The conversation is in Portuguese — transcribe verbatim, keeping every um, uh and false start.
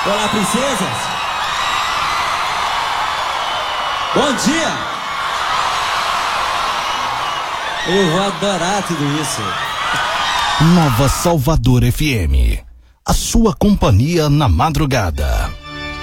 Olá, princesas. Bom dia. Eu vou adorar tudo isso. Nova Salvador F M. A sua companhia na madrugada.